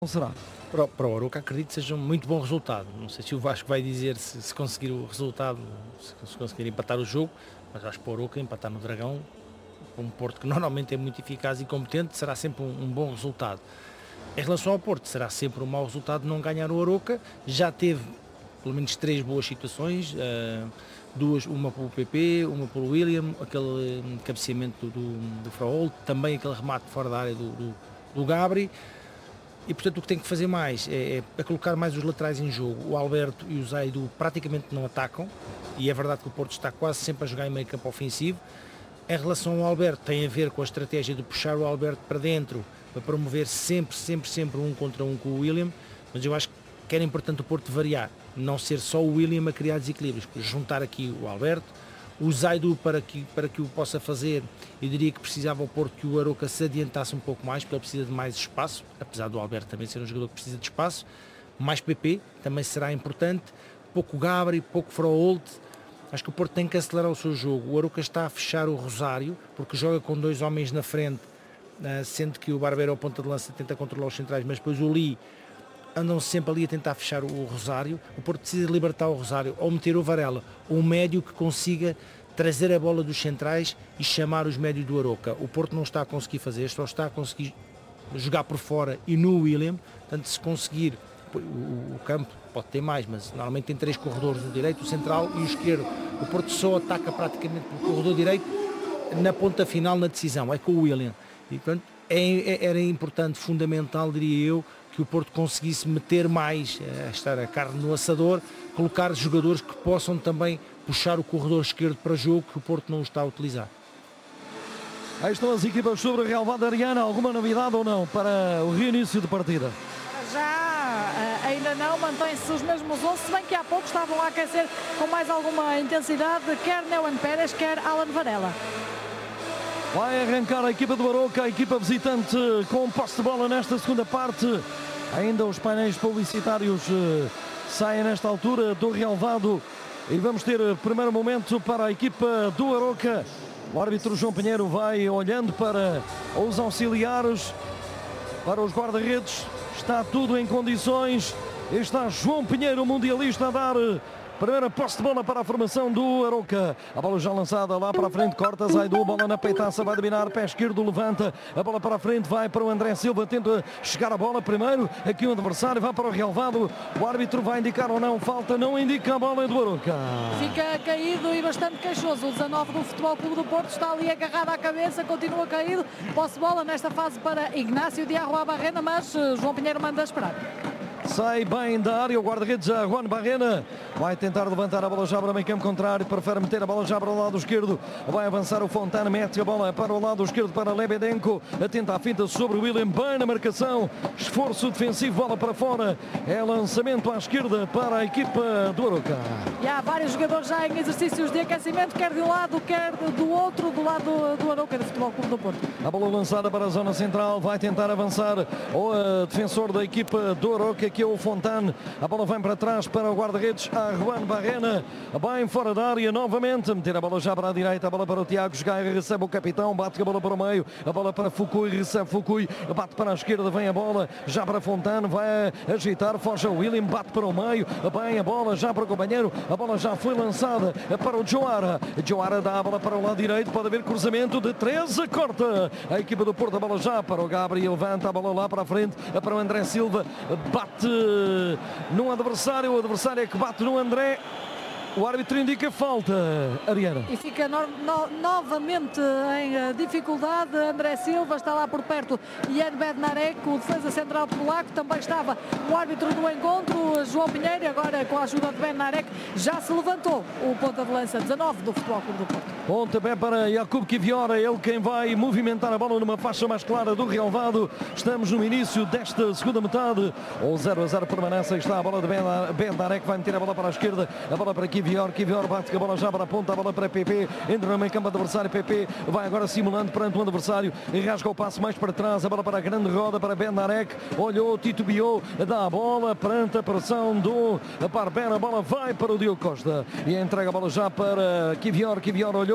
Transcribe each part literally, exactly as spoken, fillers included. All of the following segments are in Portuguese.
será? Para, o- para o Arouca acredito que seja um muito bom resultado. Não sei se o Vasco vai dizer se, se conseguir o resultado, se, se conseguir empatar o jogo, mas acho que para o Arouca empatar no Dragão, com um Porto que normalmente é muito eficaz e competente, será sempre um, um bom resultado. Em relação ao Porto, será sempre um mau resultado não ganhar o Arouca. Já teve pelo menos três boas situações, uh, duas, uma pelo P P, uma pelo William, aquele um, cabeceamento do, do Fraol, também aquele remate fora da área do, do, do Gabri. E portanto o que tem que fazer mais é, é colocar mais os laterais em jogo. O Alberto e o Zaidu praticamente não atacam, e é verdade que o Porto está quase sempre a jogar em meio campo ofensivo. Em relação ao Alberto, tem a ver com a estratégia de puxar o Alberto para dentro, para promover sempre, sempre, sempre um contra um com o William, mas eu acho que era importante o Porto variar, não ser só o William a criar desequilíbrios, juntar aqui o Alberto, o Zaidu para que, para que o possa fazer. Eu diria que precisava o Porto que o Arouca se adiantasse um pouco mais, porque ele precisa de mais espaço, apesar do Alberto também ser um jogador que precisa de espaço, mais P P também será importante, pouco Gabri, pouco Froholt. Acho que o Porto tem que acelerar o seu jogo. O Arouca está a fechar o Rosário, porque joga com dois homens na frente, sendo que o Barbeiro ao ponta de lança tenta controlar os centrais, mas depois o Lee andam sempre ali a tentar fechar o Rosário. O Porto precisa de libertar o Rosário, ou meter o Varela, um médio que consiga trazer a bola dos centrais e chamar os médios do Arouca. O Porto não está a conseguir fazer, só está a conseguir jogar por fora e no William. Portanto, se conseguir, o, o campo pode ter mais, mas normalmente tem três corredores, o direito, o central e o esquerdo. O Porto só ataca praticamente pelo corredor direito na ponta final, na decisão, é com o William. E, portanto, é, é, era importante, fundamental, diria eu, que o Porto conseguisse meter mais, a estar a carne no assador, colocar jogadores que possam também puxar o corredor esquerdo para jogo, que o Porto não está a utilizar. Aí estão as equipas sobre o relvado. Ariana, alguma novidade ou não para o reinício de partida? Já ainda não, mantém-se os mesmos onze, se bem que há pouco estavam a aquecer com mais alguma intensidade, quer Neuan Pérez, quer Alan Varela. Vai arrancar a equipa do Arouca, a equipa visitante com posse de bola nesta segunda parte. Ainda os painéis publicitários uh, saem nesta altura do relvado e vamos ter uh, primeiro momento para a equipa do Arouca. O árbitro João Pinheiro vai olhando para os auxiliares, para os guarda-redes. Está tudo em condições. Está João Pinheiro, mundialista, a dar uh, primeira posse de bola para a formação do Arouca. A bola já lançada lá para a frente, corta Zaidu, bola na peitaça, vai dominar, pé esquerdo, levanta, a bola para a frente, vai para o André Silva, tenta chegar a bola primeiro, aqui o adversário, vai para o relvado, o árbitro vai indicar ou não, falta, não indica a bola do Arouca. Fica caído e bastante queixoso, o dezanove do Futebol Clube do Porto está ali agarrado à cabeça, continua caído, posse de bola nesta fase para Ignácio Diarroa Barrena, mas João Pinheiro manda esperar. Sai bem da área o guarda-redes Juan Barrena. Vai tentar levantar a bola já para o meio campo contrário. Prefere meter a bola já para o lado esquerdo. Vai avançar o Fontana. Mete a bola para o lado esquerdo para Lebedenko. Atenta à finta sobre o William. Bem na marcação. Esforço defensivo. Bola para fora. É lançamento à esquerda para a equipa do Arouca. E há vários jogadores já em exercícios de aquecimento. Quer de um lado, quer do outro. Do lado do Arouca do Futebol Clube do Porto. A bola lançada para a zona central. Vai tentar avançar o uh, defensor da equipa do Arouca, que é o Fontana. A bola vem para trás para o guarda-redes Juan Barrena, bem fora da área novamente, meter a bola já para a direita, a bola para o Tiago Gaia, recebe o capitão, bate a bola para o meio, a bola para Fukui, recebe Fukui, bate para a esquerda, vem a bola já para Fontana, vai agitar, foge o William, bate para o meio, bem a bola já para o companheiro, a bola já foi lançada para o Joara, Joara dá a bola para o lado direito, pode haver cruzamento de treze, corta a equipa do Porto, a bola já para o Gabriel, levanta a bola lá para a frente, para o André Silva, bate num adversário, o adversário é que bate no André. O árbitro indica falta, Ariana. E fica no, no, novamente em uh, dificuldade. André Silva está lá por perto. Jan Bednarek, o defesa central polaco, também estava o árbitro do encontro, João Pinheiro. Agora, com a ajuda de Bednarek, já se levantou o ponta de lança dezanove do Futebol Clube do Porto. Pontapé para Jakub Kivior, ele quem vai movimentar a bola numa faixa mais clara do relvado. Estamos no início desta segunda metade. O zero a zero permanece. Aí está a bola de Bednarek, vai meter a bola para a esquerda, a bola para Kivior, Kivior bate a bola já para a ponta, a bola para P P, entra no meio campo adversário, P P vai agora simulando perante um adversário, rasga o passo mais para trás, a bola para a grande roda, para Bednarek, olhou, titubeou, dá a bola perante a pressão do Barbera, a bola vai para o Diogo Costa e entrega a bola já para Kivior, Kivior olhou,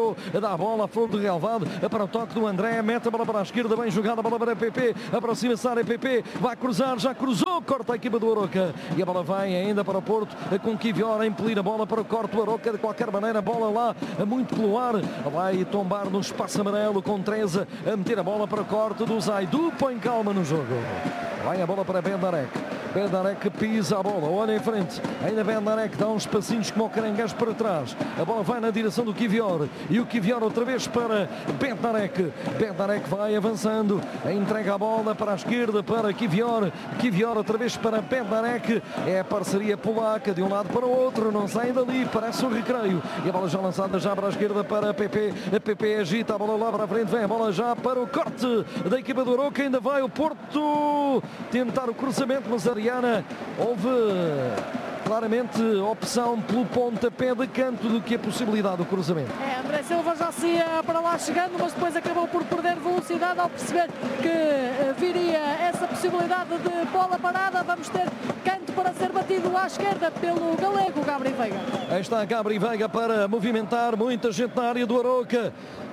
entrou, dá a bola, a flor do relvado, para o toque do André, mete a bola para a esquerda, bem jogada, a bola para P P, aproxima-se a área, P P, vai cruzar, já cruzou, corta a equipa do Aroca, e a bola vai ainda para o Porto, com Kivior a impelir a bola para o corte do Aroca, de qualquer maneira, a bola lá, muito pelo ar, vai tombar no espaço amarelo, com Treza, a meter a bola para o corte do Zaidu, põe calma no jogo. Vai a bola para Bendarek. Bendarek pisa a bola, olha em frente. Ainda Bendarek dá uns passinhos como o caranguejo para trás. A bola vai na direção do Kivior. E o Kivior outra vez para Bendarek. Bendarek vai avançando. Entrega a bola para a esquerda para Kivior. Kivior outra vez para Bendarek. É a parceria polaca de um lado para o outro. Não sai dali, parece um recreio. E a bola já lançada já para a esquerda para P P. A P P agita a bola lá para a frente. Vem a bola já para o corte da equipa do Aroca. Ainda vai o Porto tentar o cruzamento, mas a Ariana houve claramente opção pelo pontapé de canto do que a possibilidade do cruzamento. É, André Silva já se ia para lá chegando, mas depois acabou por perder velocidade ao perceber que viria essa possibilidade de bola parada. Vamos ter canto para ser batido à esquerda pelo galego Gabri Veiga. Aí está Gabri Veiga para movimentar muita gente na área do Aroca.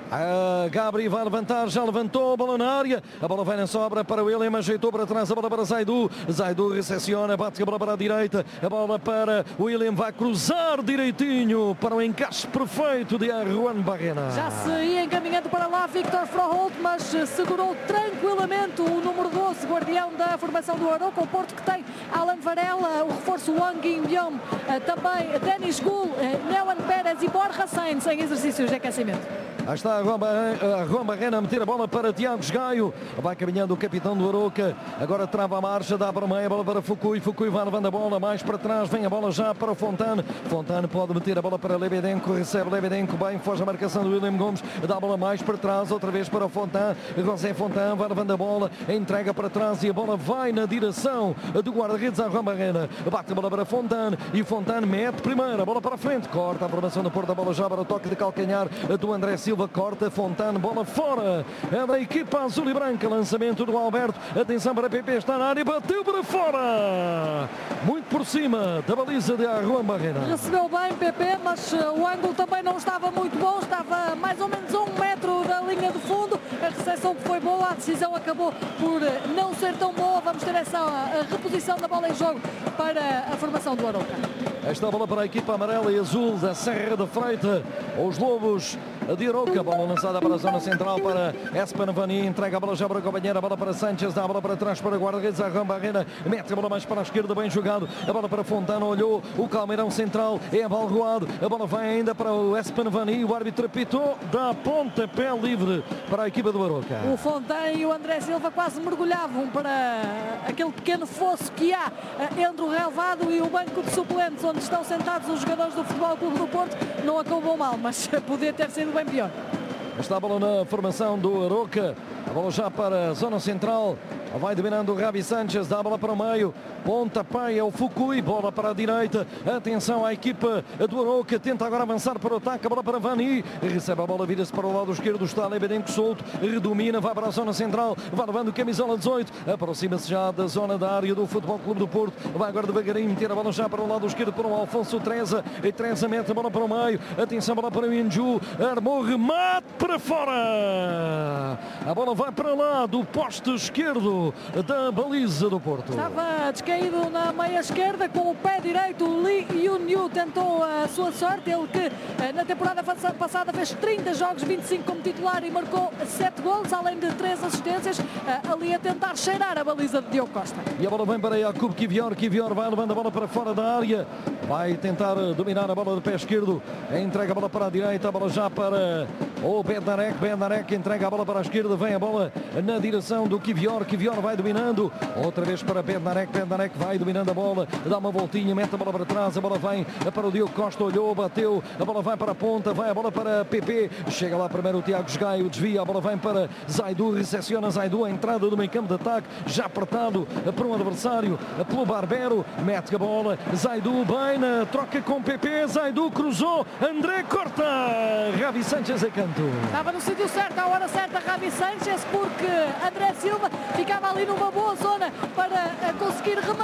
A Gabri vai levantar, já levantou a bola na área, a bola vai na sobra para o William, ajeitou para trás a bola para Zaidu, Zaidu recepciona, bate a bola para a direita, a bola para o William, vai cruzar direitinho para o encaixe perfeito de Juan Barrena. Já se ia encaminhando para lá Victor Froholt, mas segurou tranquilamente o número doze, guardião da formação do Aroca, o Porto que tem Alan Varela, o reforço Wang Guinbiom, também Denis Gul, Neuan Pérez e Borja Sainz em exercícios de aquecimento. Aí está a Juan Barrena a meter a bola para Tiago Gaio. Vai caminhando o capitão do Aroca. Agora trava a marcha, dá para o meio, a bola para Fukui. Fukui vai levando a bola mais para trás. Vem a bola já para o Fontane. Fontane pode meter a bola para Lebedenko. Recebe Lebedenko bem, foge a marcação do William Gomes. Dá a bola mais para trás, outra vez para o Fontane. José Fontane vai levando a bola. Entrega para trás e a bola vai na direção do guarda-redes a Juan Barrena. Bate a bola para Fontane. E Fontane mete primeiro a bola para a frente. Corta a formação do Porto. A bola já para o toque de calcanhar do André Silva. Corta, Fontane, bola fora. É da equipa azul e branca. Lançamento do Alberto. Atenção para P P, está na área, bateu para fora. Muito por cima da baliza de Juan Barrena. Recebeu bem P P, mas o ângulo também não estava muito bom. Estava mais ou menos a um metro da linha de fundo. A recepção foi boa, a decisão acabou por não ser tão boa. Vamos ter essa reposição da bola em jogo para a formação do Aroca. Esta bola para a equipa amarela e azul da Serra da Freita. Os Lobos de Aroca. Bola lançada para a zona central para Espanavani. Entrega a bola já para o companheiro. A bola para Sanchez. Dá a bola para trás para o guarda-redes. A Juan Barrena mete a bola mais para a esquerda. Bem jogado. A bola para Fontana. Olhou o calmeirão central. É abalroado. A bola vai ainda para o Espanavani. O árbitro apitou. Dá pontapé livre para a equipa do Aroca. O Fontana e o André Silva quase mergulhavam para aquele pequeno fosso que há entre o relvado e o banco de suplentes, onde estão sentados os jogadores do Futebol Clube do Porto. Não acabou mal, mas podia ter sido bem pior. Está a bola na formação do Aroca. A bola já para a zona central. Vai dominando o Ravi Sanchez. Dá a bola para o meio. Pontapé é o Fukui. Bola para a direita. Atenção à equipa do Aroca. Tenta agora avançar para o ataque. A bola para Vani. Recebe a bola. Vira-se para o lado esquerdo. Está Lebedenko solto. Redomina. Vai para a zona central. Vai levando camisola dezoito. Aproxima-se já da zona da área do Futebol Clube do Porto. Vai agora devagarinho meter a bola já para o lado esquerdo para o Alfonso Treza. E Treza mete a bola para o meio. Atenção, a bola para o Inju. Armou remate para fora. A bola vai para lá do poste esquerdo da baliza do Porto. Estava descaído na meia esquerda com o pé direito. Lee Yun-Yu tentou a sua sorte. Ele que na temporada passada fez trinta jogos, vinte e cinco como titular e marcou sete golos, além de três assistências, ali a tentar cheirar a baliza de Diogo Costa. E a bola vem para Jakub Kivior. Kivior vai levando a bola para fora da área. Vai tentar dominar a bola de pé esquerdo. Entrega a bola para a direita. A bola já para o Bednarek. Bednarek entrega a bola para a esquerda. Vem a bola na direção do Kivior. Kivior vai dominando. Outra vez para Bednarek. Bednarek vai dominando a bola. Dá uma voltinha. Mete a bola para trás. A bola vem para o Diogo Costa. Olhou, bateu. A bola vai para a ponta. Vai a bola para P P. Chega lá primeiro o Tiago Gaio. Desvia. A bola vem para Zaidu. Recepciona Zaidu. A entrada do meio campo de ataque. Já apertado por um adversário. Pelo Barbero. Mete a bola. Zaidu bem na troca com P P. Zaidu cruzou. André corta. Ravi Sanchez a canto. Estava no sítio certo, à hora certa, Ravi Sanchez, porque André Silva ficava ali numa boa zona para conseguir rematar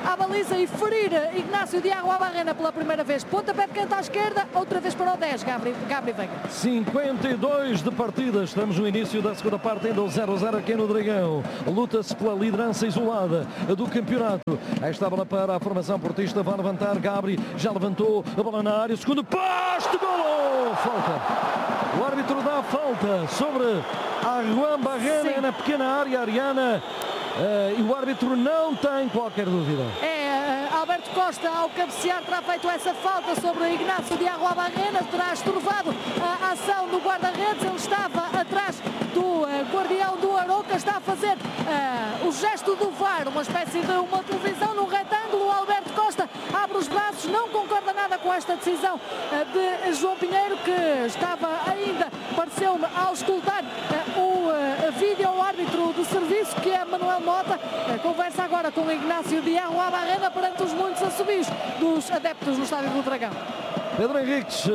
à baliza e ferir Ignacio Diago Abarrena pela primeira vez. Pontapé de canto à esquerda, outra vez para o dez, Gabri, Gabri Veiga. cinquenta e dois de partida, estamos no início da segunda parte, ainda o zero a zero aqui no Dragão. Luta-se pela liderança isolada do campeonato. Aí está a bola para a formação portista, vai levantar Gabri, já levantou a bola na área, segundo poste, golo! Falta. O árbitro dá a falta sobre Arruan Barrena na pequena área ariana. Uh, e o árbitro não tem qualquer dúvida. É, uh, Alberto Costa, ao cabecear, terá feito essa falta sobre Ignacio Diago Abarrena, terá estorvado a ação do guarda-redes. Ele estava atrás do uh, guardião do Arouca, está a fazer uh, o gesto do V A R, uma espécie de uma televisão num retângulo. Alberto Costa abre os braços, não concorda nada com esta decisão uh, de João Pinheiro, que estava ainda, pareceu-me, ao escutar uh, o uh, vídeo ao árbitro de serviço, que é Manuel Mota. Conversa agora com Ignacio Diago Abarrena perante os muitos assobios dos adeptos no Estádio do Dragão. Pedro Henriques,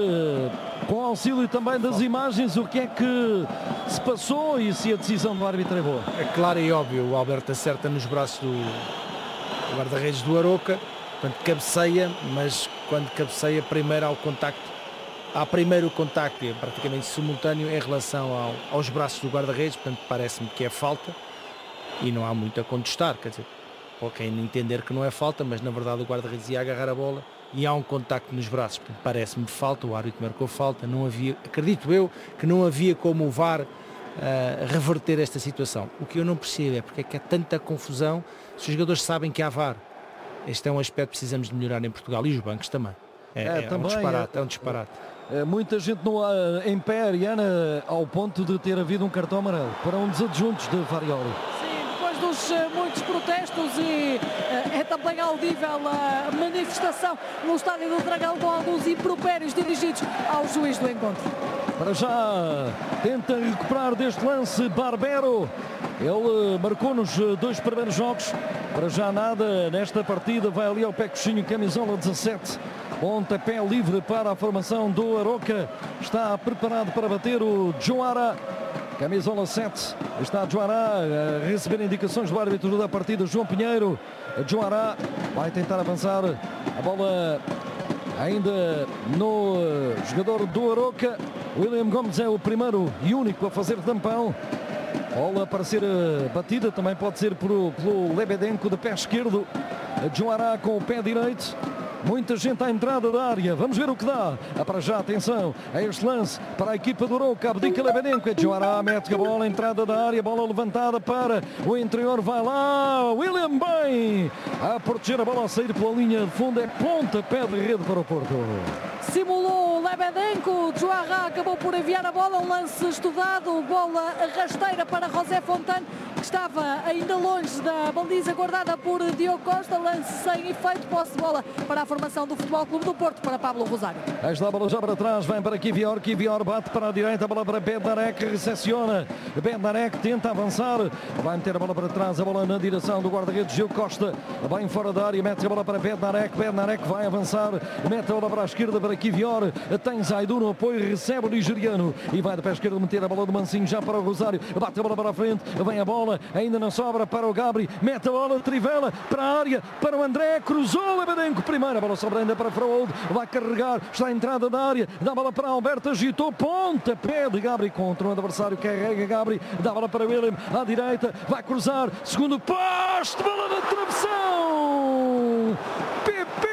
com auxílio também das imagens, o que é que se passou e se a decisão do árbitro é boa? É claro e óbvio, o Alberto acerta nos braços do guarda-redes do Arouca, portanto cabeceia, mas quando cabeceia primeiro há o contacto, há primeiro o contacto, é praticamente simultâneo em relação ao, aos braços do guarda-redes, portanto parece-me que é falta. E não há muito a contestar, quer dizer, para quem entender que não é falta, mas na verdade o guarda-redes ia agarrar a bola e há um contacto nos braços, parece-me falta, o árbitro marcou falta, não havia, acredito eu, que não havia como o V A R uh, reverter esta situação. O que eu não percebo é porque é que há tanta confusão, se os jogadores sabem que há V A R. Este é um aspecto que precisamos de melhorar em Portugal e os bancos também. É, é, é também, um disparate, é, é um disparate. É, muita gente no, uh, em pé, Ariana, ao ponto de ter havido um cartão amarelo para um dos adjuntos de Varioli. Dos uh, muitos protestos e uh, é também audível a manifestação no Estádio do Dragão com alguns impropérios dirigidos ao juiz do encontro. Para já tenta recuperar deste lance Barbero. Ele uh, marcou nos uh, dois primeiros jogos. Para já nada nesta partida. Vai ali ao pé coxinho, camisola dezassete. Pontapé livre para a formação do Arouca. Está preparado para bater o Joara. Camisola sete, está Joará a receber indicações do árbitro da partida, João Pinheiro. Joará vai tentar avançar, a bola ainda no jogador do Arouca. William Gomes é o primeiro e único a fazer tampão. Bola para ser batida, também pode ser pelo, pelo Lebedenko de pé esquerdo. Joará com o pé direito. Muita gente à entrada da área. Vamos ver o que dá. Ah, para já, atenção a este lance para a equipa do Arouca. Abdica Lebedenko. Joará mete a bola, entrada da área. Bola levantada para o interior. Vai lá. William bem a proteger a bola a sair pela linha de fundo. É pontapé de rede para o Porto. Simulou Lebedenko. Joará acabou por enviar a bola. Um lance estudado. Bola rasteira para José Fontane, que estava ainda longe da baliza guardada por Diogo Costa. Lance sem efeito. Posse de bola para a formação do Futebol Clube do Porto, para Pablo Rosário. Aí está a bola já para trás, vem para Kivior, Kivior bate para a direita, a bola para Bednarek, recepciona, Bednarek tenta avançar, vai meter a bola para trás, a bola na direção do guarda-redes Diogo Costa, bem fora da área, mete a bola para Bednarek, Bednarek vai avançar, mete a bola para a esquerda para Kivior, tem Zaidu no apoio, recebe o nigeriano e vai de pé esquerdo meter a bola do Mancinho já para o Rosário, bate a bola para a frente, vem a bola, ainda não sobra para o Gabri, mete a bola, trivela para a área, para o André, cruzou Lebedenko, primeiro. A bola sobra ainda para Fraud, vai carregar, está a entrada da área, dá a bola para Alberto, agitou, pontapé de Gabri contra o adversário, carrega Gabri, dá a bola para William, à direita, vai cruzar, segundo poste, bola na travessão, Pepe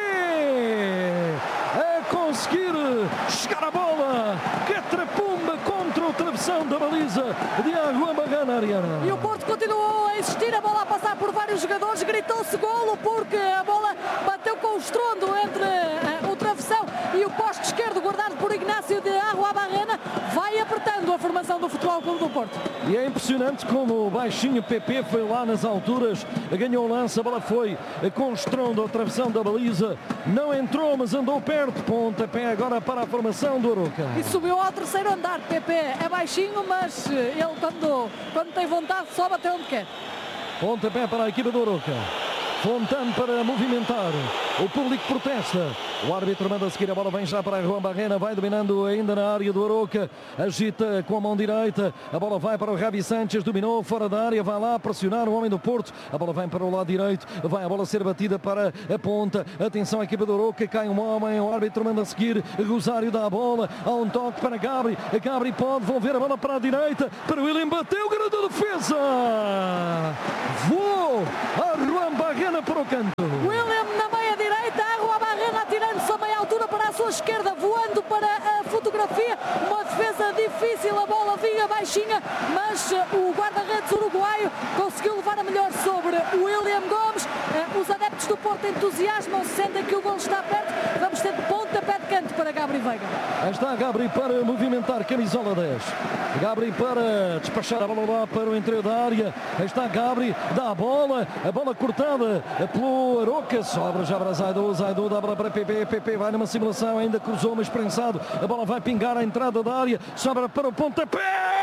a conseguir chegar a bola, catrapumba contra o travessão da baliza de Arruan Barrena, Ariana. E o Porto continuou a insistir, a bola a passar por vários jogadores, gritou-se golo porque a bola bateu com o estrondo entre uh, o travessão e o poste esquerdo guardado por Ignacio Diago Abarrena. Vai apertando a formação do Futebol Clube do Porto. E é impressionante como o baixinho P P foi lá nas alturas, ganhou o lance, a bola foi com estrondo ao travessão da baliza, não entrou mas andou perto, pontapé agora para a formação do Arouca. E subiu ao terceiro andar. P P é baixinho, mas ele quando, quando tem vontade sobe até onde quer. Pontapé para a equipa do Arouca. Fontane para movimentar. O público protesta. O árbitro manda seguir, a bola vem já para Juan Barrena, vai dominando ainda na área do Aroca, agita com a mão direita, a bola vai para o Javi Sánchez, dominou fora da área, vai lá pressionar o homem do Porto, a bola vem para o lado direito, vai a bola ser batida para a ponta, atenção à equipa do Aroca, cai um homem, o árbitro manda seguir, Rosário dá a bola, há um toque para Gabri, Gabri pode devolver a bola para a direita, para o William, bateu, grande defesa, voou a Juan Barrena para o canto. William na meia direita, a Juan Barrena atirando-se a meia altura para a sua esquerda, voando para a fotografia, uma defesa difícil, a bola vinha baixinha, mas o guarda-redes uruguaio conseguiu levar a melhor sobre o William Gomes. Os adeptos do Porto entusiasmam-se, sentem que o gol está perto, vamos ter pontapé de canto para Gabri Veiga. Aí está Gabri para movimentar camisola dez. Gabri para despachar a bola lá para o interior da área. Aí está Gabri, dá a bola, a bola cortada pelo Aroca, sobra já para Zaidu, Zaidu dá a bola para Pepe, Pepe vai numa simulação, ainda cruzou, mas prensado, a bola vai pingar à entrada da área, sobra para o pontapé.